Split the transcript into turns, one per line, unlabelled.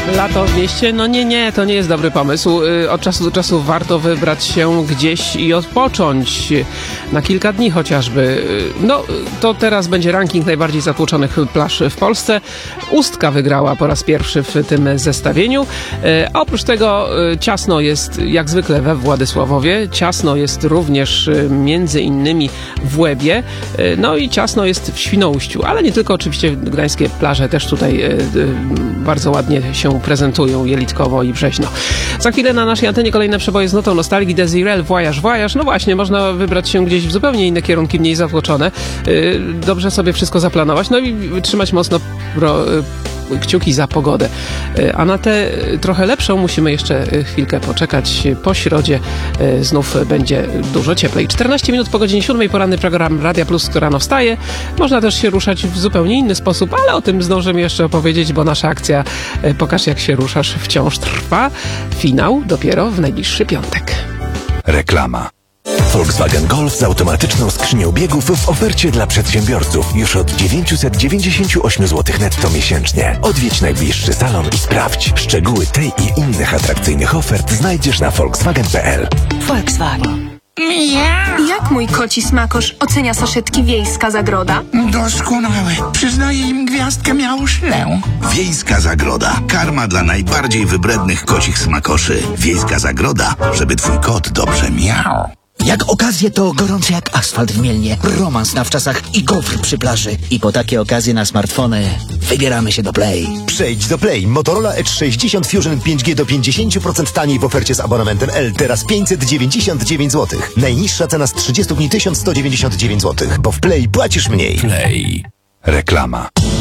Lato w mieście? No nie, to nie jest dobry pomysł. Od czasu do czasu warto wybrać się gdzieś i odpocząć. Na kilka dni chociażby. No, to teraz będzie ranking najbardziej zatłoczonych plaż w Polsce. Ustka wygrała po raz pierwszy w tym zestawieniu. A oprócz tego ciasno jest jak zwykle we Władysławowie. Ciasno jest również między innymi w Łebie. No i ciasno jest w Świnoujściu. Ale nie tylko, oczywiście gdańskie plaże też tutaj bardzo ładnie się prezentują, Jelitkowo i Brzeźno. Za chwilę na naszej antenie kolejne przeboje z notą nostalgii. Desirel, Voyage, Voyage. No właśnie, można wybrać się gdzieś w zupełnie inne kierunki, mniej zatłoczone. Dobrze sobie wszystko zaplanować, no i trzymać mocno kciuki za pogodę. A na tę trochę lepszą musimy jeszcze chwilkę poczekać. Po środzie znów będzie dużo cieplej. 14 minut po godzinie 7, poranny program Radia Plus, która rano wstaje. Można też się ruszać w zupełnie inny sposób, ale o tym zdążymy jeszcze opowiedzieć, bo nasza akcja Pokaż jak się ruszasz wciąż trwa. Finał dopiero w najbliższy piątek.
Reklama. Volkswagen Golf z automatyczną skrzynią biegów w ofercie dla przedsiębiorców już od 998 zł netto miesięcznie. Odwiedź najbliższy salon i sprawdź. Szczegóły tej i innych atrakcyjnych ofert znajdziesz na volkswagen.pl.
Volkswagen.
Jak mój koci smakosz ocenia saszetki Wiejska Zagroda?
Doskonałe. Przyznaję im gwiazdkę miałuszlę.
Wiejska Zagroda. Karma dla najbardziej wybrednych kocich smakoszy. Wiejska Zagroda, żeby twój kot dobrze miał.
Jak okazje to gorący jak asfalt w Mielnie, romans na wczasach i gofr przy plaży. I po takie okazje na smartfony wybieramy się do Play.
Przejdź do Play. Motorola Edge 60 Fusion 5G do 50% taniej w ofercie z abonamentem L. Teraz 599 zł. Najniższa cena z 30 dni 1199 zł. Bo w Play płacisz mniej.
Play. Reklama.